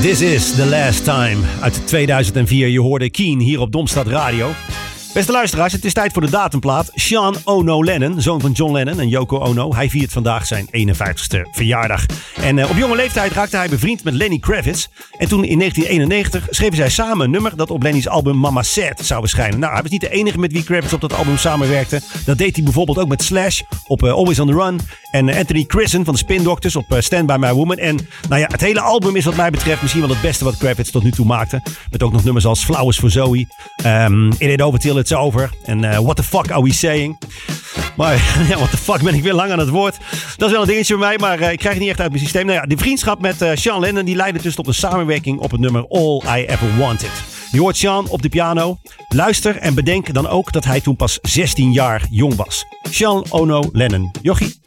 This is the last time uit 2004. Je hoorde Keen hier op Domstad Radio. Beste luisteraars, het is tijd voor de datumplaat. Sean Ono Lennon, zoon van John Lennon en Yoko Ono. Hij viert vandaag zijn 51ste verjaardag. En op jonge leeftijd raakte hij bevriend met Lenny Kravitz. En toen in 1991 schreven zij samen een nummer dat op Lenny's album Mama Said zou verschijnen. Nou, hij was niet de enige met wie Kravitz op dat album samenwerkte. Dat deed hij bijvoorbeeld ook met Slash op Always on the Run. En Anthony Christen van de Spin Doctors op Stand By My Woman. En nou ja, het hele album is wat mij betreft misschien wel het beste wat Kravitz tot nu toe maakte. Met ook nog nummers als Flowers for Zoe. It Ain't Over Till It's Over. En What the Fuck Are We Saying? Maar ja, what the fuck ben ik weer lang aan het woord. Dat is wel een dingetje bij mij, maar ik krijg het niet echt uit mijn systeem. Nou ja, de vriendschap met Sean Lennon die leidde dus tot een samenwerking op het nummer All I Ever Wanted. Je hoort Sean op de piano. Luister en bedenk dan ook dat hij toen pas 16 jaar jong was. Sean Ono Lennon. Jochie.